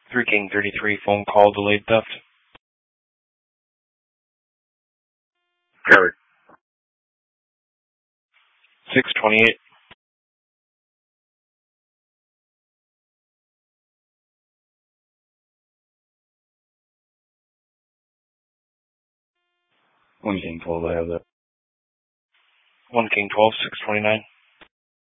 3 King 33, phone call delayed theft. Covered. 628. One King 12, I have that. 1 King 12, 629.